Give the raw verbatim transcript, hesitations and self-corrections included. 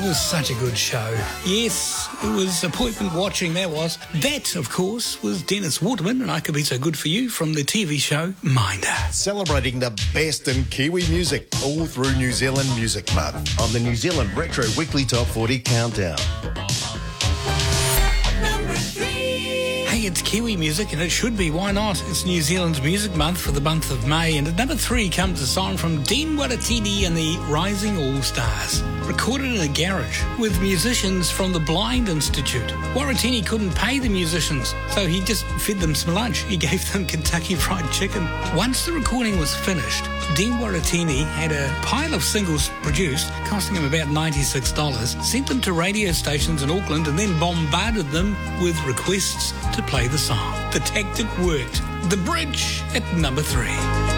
it was such a good show. Yes, it was appointment watching, that was. That, of course, was Dennis Waterman, and I Could Be So Good For You from the T V show Minder. Celebrating the best in Kiwi music all through New Zealand Music Month on the New Zealand Retro Weekly Top forty Countdown. Hey, it's Kiwi music, and it should be. Why not? It's New Zealand's Music Month for the month of May, and at number three comes a song from Dean Waratini and the Rising All-Stars, recorded in a garage with musicians from the Blind Institute. Waratini couldn't pay the musicians, so he just fed them some lunch. He gave them Kentucky Fried Chicken. Once the recording was finished, Dean Waratini had a pile of singles produced, costing him about ninety-six dollars, sent them to radio stations in Auckland, and then bombarded them with requests to play the song. The tactic worked. The Bridge at number three.